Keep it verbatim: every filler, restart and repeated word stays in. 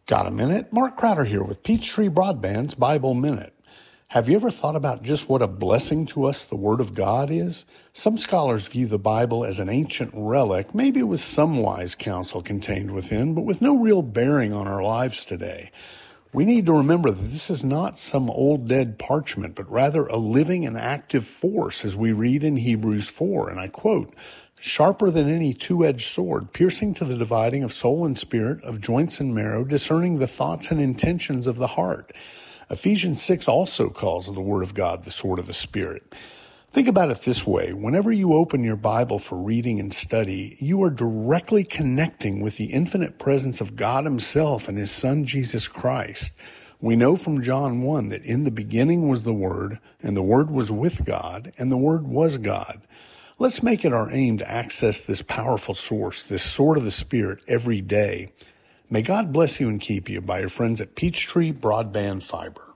Got a minute? Mark Crowder here with Peachtree Broadband's Bible Minute. Have you ever thought about just what a blessing to us the Word of God is? Some scholars view the Bible as an ancient relic, maybe with some wise counsel contained within, but with no real bearing on our lives today. We need to remember that this is not some old dead parchment, but rather a living and active force, as we read in Hebrews four, and I quote, "Sharper than any two-edged sword, piercing to the dividing of soul and spirit, of joints and marrow, discerning the thoughts and intentions of the heart." Ephesians six also calls the Word of God the sword of the Spirit. Think about it this way. Whenever you open your Bible for reading and study, you are directly connecting with the infinite presence of God Himself and His Son, Jesus Christ. We know from John one that in the beginning was the Word, and the Word was with God, and the Word was God. Let's make it our aim to access this powerful source, this sword of the Spirit, every day. May God bless you and keep you by your friends at Peachtree Broadband Fiber.